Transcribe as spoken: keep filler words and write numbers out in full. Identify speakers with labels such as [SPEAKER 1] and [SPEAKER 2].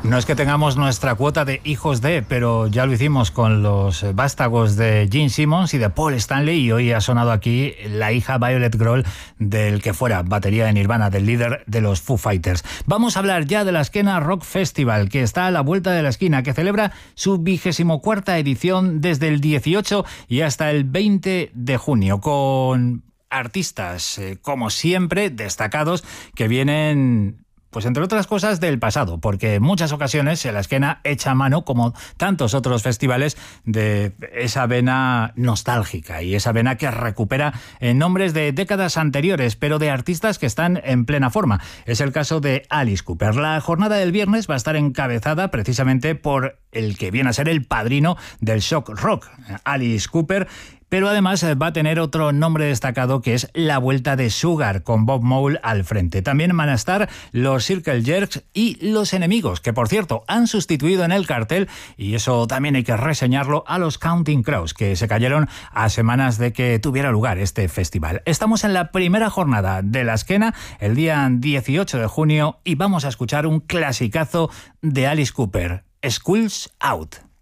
[SPEAKER 1] No es que tengamos nuestra cuota de hijos de, pero ya lo hicimos con los vástagos de Gene Simmons y de Paul Stanley, y hoy ha sonado aquí la hija Violet Grohl del que fuera batería de Nirvana, del líder de los Foo Fighters. Vamos a hablar ya de la Skena Rock Festival, que está a la vuelta de la esquina, que celebra su vigésimo cuarta edición desde el dieciocho y hasta el veinte de junio, con artistas, eh, como siempre, destacados, que vienen... pues entre otras cosas del pasado, porque en muchas ocasiones la Skena echa mano, como tantos otros festivales, de esa vena nostálgica y esa vena que recupera en nombres de décadas anteriores, pero de artistas que están en plena forma. Es el caso de Alice Cooper. La jornada del viernes va a estar encabezada precisamente por el que viene a ser el padrino del shock rock, Alice Cooper, pero además va a tener otro nombre destacado, que es la vuelta de Sugar, con Bob Mole al frente. También van a estar los Circle Jerks y Los Enemigos, que por cierto han sustituido en el cartel, y eso también hay que reseñarlo, a los Counting Crows, que se cayeron a semanas de que tuviera lugar este festival. Estamos en la primera jornada de la Skena, el día dieciocho de junio, y vamos a escuchar un clasicazo de Alice Cooper, Skulls Out.